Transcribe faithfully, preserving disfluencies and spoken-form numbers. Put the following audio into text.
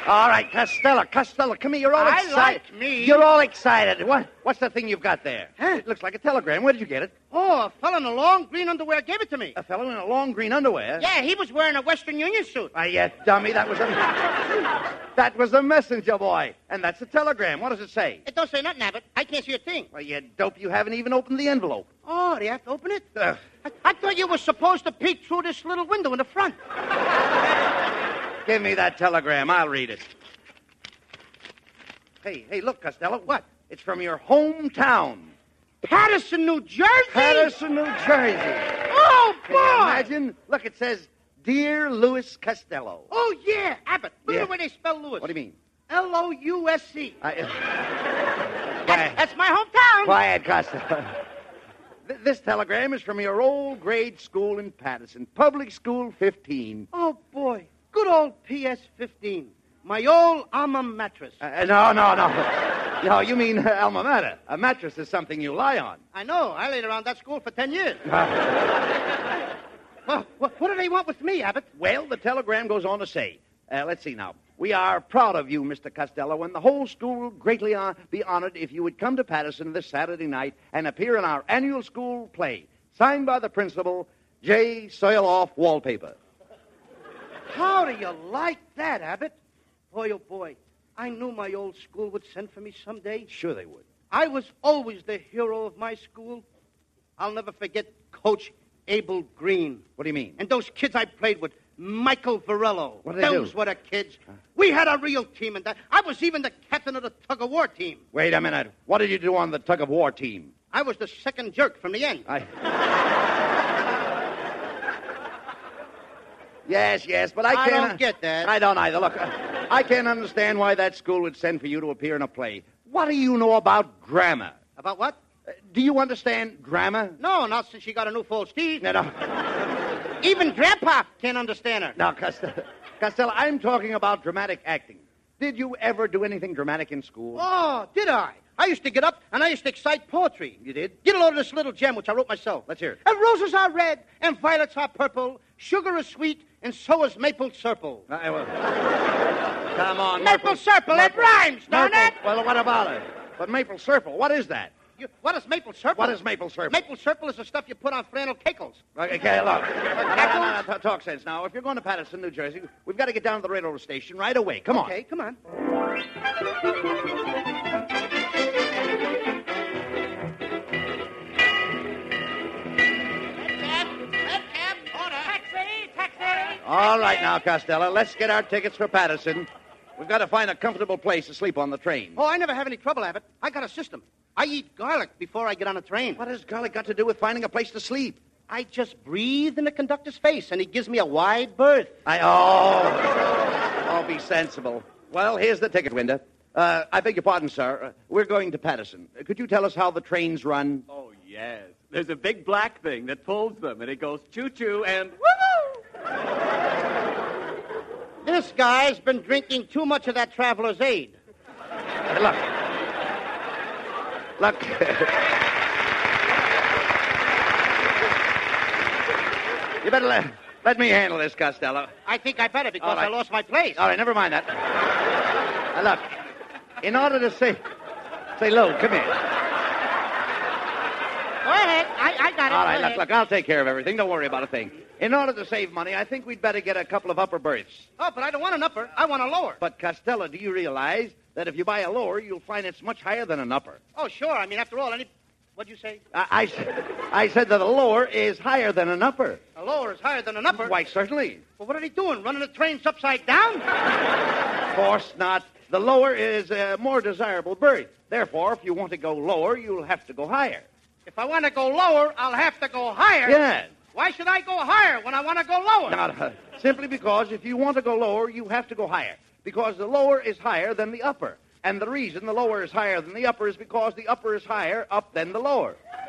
All right, Costello, Costello, come here. You're all I excited. like me. You're all excited. What? What's the thing you've got there? Huh? It looks like a telegram. Where did you get it? Oh, a fellow in a long green underwear gave it to me. A fellow in a long green underwear? Yeah, he was wearing a Western Union suit. Ah, yes, dummy. That was a that was a messenger boy, and that's a telegram. What does it say? It don't say nothing, Abbott. I can't see a thing. Well, you dope. You haven't even opened the envelope. Oh, do you have to open it? Ugh. I, I thought you were supposed to peek through this little window in the front. Give me that telegram. I'll read it. Hey, hey, look, Costello. What? It's from your hometown. Patterson, New Jersey? Patterson, New Jersey. Oh, boy! Can you imagine? Look, it says, Dear Louis Costello. Oh, yeah, Abbott. Look Yeah. at the way they spell Louis. What do you mean? L O U S C. I, uh, That's, quiet, that's my hometown. quiet, Costello. Th- This telegram is from your old grade school in Patterson, Public School fifteen. Oh, boy. Good old P S fifteen. My old alma mattress. Uh, no, no, no. No, you mean uh, alma mater. A mattress is something you lie on. I know. I laid around that school for ten years. Well, what, what do they want with me, Abbott? Well, the telegram goes on to say, uh, let's see now. We are proud of you, Mister Costello, and the whole school will greatly uh, be honored if you would come to Patterson this Saturday night and appear in our annual school play, signed by the principal, J. Soil-Off Wallpaper. How do you like that, Abbott? Boy, oh, boy. I knew my old school would send for me someday. Sure they would. I was always the hero of my school. I'll never forget Coach Abel Green. What do you mean? And those kids I played with, Michael Varello. What did they do? Those were the kids. We had a real team, and that. I was even the captain of the tug-of-war team. Wait a minute. What did you do on the tug-of-war team? I was the second jerk from the end. I... yes, yes, but I I can't... don't get that. I don't either. Look, uh, I can't understand why that school would send for you to appear in a play. What do you know about grammar? About what? Uh, do you understand grammar? No, not since she got a new false teeth. No, no. Even Grandpa can't understand her. Now, Costello, Costello, I'm talking about dramatic acting. Did you ever do anything dramatic in school? Oh, did I? I used to get up and I used to excite poetry. You did? Get a load of this little gem, which I wrote myself. Let's hear it. And roses are red, and violets are purple. Sugar is sweet, and so is maple syrup. Uh, well, come on, Maple syrup, it rhymes, don't Maple- it? Well, what about it? But maple syrup, what is that? You, what is maple syrup? What is maple syrup? Maple syrup is the stuff you put on flannel cakes. Okay, look. No, no, no, no, talk sense now. If you're going to Patterson, New Jersey, we've got to get down to the railroad station right away. Come on. Okay, come on. All right now, Costello, let's get our tickets for Patterson. We've got to find a comfortable place to sleep on the train. Oh, I never have any trouble, Abbott. I got a system. I eat garlic before I get on a train. What has garlic got to do with finding a place to sleep? I just breathe in the conductor's face, and he gives me a wide berth. I oh, oh, be sensible. Well, here's the ticket window. Uh, I beg your pardon, sir. Uh, we're going to Patterson. Uh, could you tell us how the trains run? Oh, yes. There's a big black thing that pulls them, and it goes choo-choo and woo-hoo! This guy's been drinking too much of that traveler's aid. Uh, look. Look. You better let, let me handle this, Costello. I think I better because All right. I lost my place. All right, never mind that. Now, look. In order to say... Say, Lou, come here. Go ahead. I, I got it. All Go right, look, ahead. look, I'll take care of everything. Don't worry about a thing. In order to save money, I think we'd better get a couple of upper berths. Oh, but I don't want an upper. I want a lower. But, Costello, do you realize that if you buy a lower, you'll find it's much higher than an upper? Oh, sure. I mean, after all, any... What'd you say? I, I, s- I said that a lower is higher than an upper. A lower is higher than an upper. Why, certainly. Well, what are they doing? Running the trains upside down? Of course not. The lower is a more desirable berth. Therefore, if you want to go lower, you'll have to go higher. If I want to go lower, I'll have to go higher. Yes. Why should I go higher when I want to go lower? Now, uh, simply because if you want to go lower, you have to go higher. Because the lower is higher than the upper. And the reason the lower is higher than the upper is because the upper is higher up than the lower.